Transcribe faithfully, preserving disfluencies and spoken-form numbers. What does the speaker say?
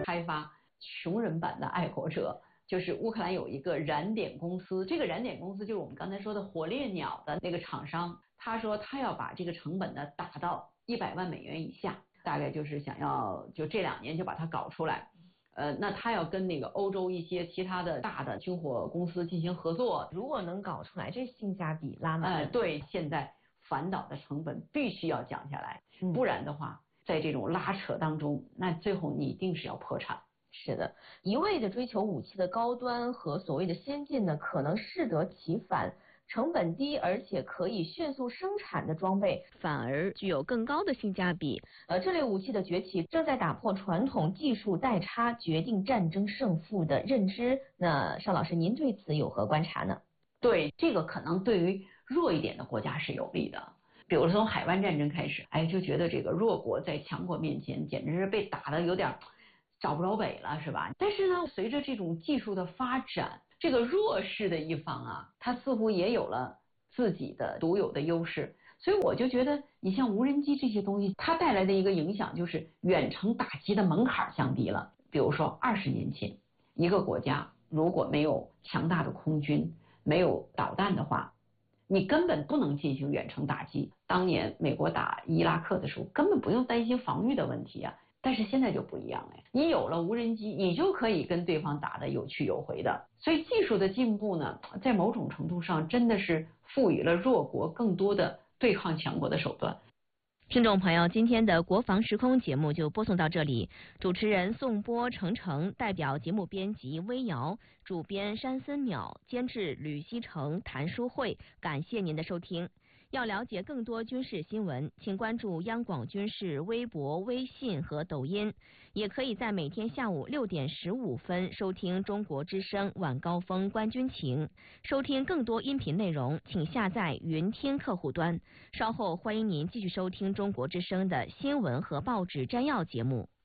开发穷人版的爱国者。就是乌克兰有一个燃点公司，这个燃点公司就是我们刚才说的火烈鸟的那个厂商，他说他要把这个成本呢打到一百万美元以下，大概就是想要就这两年就把它搞出来。呃，那他要跟那个欧洲一些其他的大的军火公司进行合作， 如果能搞出来，这性价比拉满。 呃，对，现在反导的成本必须要降下来， 嗯、 不然的话，在这种拉扯当中，那最后你一定是要破产。 是的，一味的追求武器的高端和所谓的先进呢，可能适得其反。成本低而且可以迅速生产的装备，反而具有更高的性价比。呃，这类武器的崛起正在打破传统技术代差决定战争胜负的认知。那邵老师，您对此有何观察呢？ 对，这个可能对于弱一点的国家是有利的。比如说从海湾战争开始，哎，就觉得这个弱国在强国面前简直是被打得有点找不着北了，是吧？但是呢，随着这种技术的发展，这个弱势的一方啊，它似乎也有了自己的独有的优势。所以我就觉得，你像无人机这些东西，它带来的一个影响就是远程打击的门槛降低了。比如说二十年前，一个国家如果没有强大的空军，没有导弹的话，你根本不能进行远程打击。当年美国打伊拉克的时候，根本不用担心防御的问题啊。但是现在就不一样了，你有了无人机，你就可以跟对方打得有去有回的。所以技术的进步呢，在某种程度上真的是赋予了弱国更多的对抗强国的手段。 听众朋友，今天的国防时空节目就播送到这里。主持人宋波、程程，代表节目编辑微瑶，主编山森淼，监制吕希成、谭淑慧。感谢您的收听。要了解更多军事新闻，请关注央广军事微博、微信和抖音，也可以在每天下午六点十五分收听中国之声晚高峰观军情。收听更多音频内容，请下载云听客户端。稍后欢迎您继续收听中国之声的新闻和报纸摘要节目。